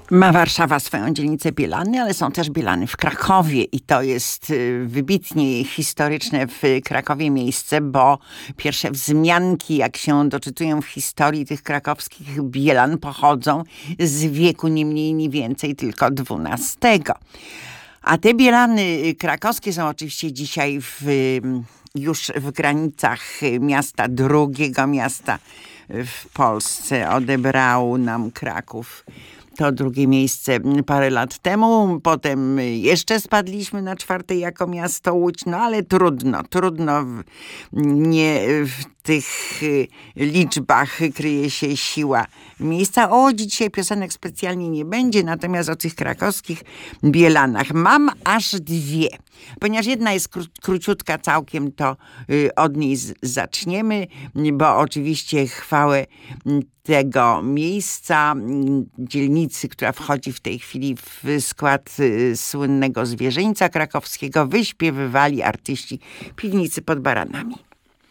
Ma Warszawa swoją dzielnicę Bielany, ale są też Bielany w Krakowie i to jest wybitnie historyczne w Krakowie miejsce, bo pierwsze wzmianki, jak się doczytują w historii tych krakowskich Bielan, pochodzą z wieku ni mniej, ni więcej, tylko XII. A te Bielany krakowskie są oczywiście dzisiaj już w granicach miasta, drugiego miasta w Polsce. Odebrał nam Kraków to drugie miejsce parę lat temu. Potem jeszcze spadliśmy na czwarte jako miasto Łódź, no ale trudno. Nie w tych liczbach kryje się siła miejsca. O Łodzi dzisiaj piosenek specjalnie nie będzie, natomiast o tych krakowskich Bielanach mam aż dwie. Ponieważ jedna jest króciutka całkiem, to od niej zaczniemy, bo oczywiście chwałę tego miejsca, dzielnicy, która wchodzi w tej chwili w skład słynnego zwierzyńca krakowskiego, wyśpiewywali artyści Piwnicy pod Baranami.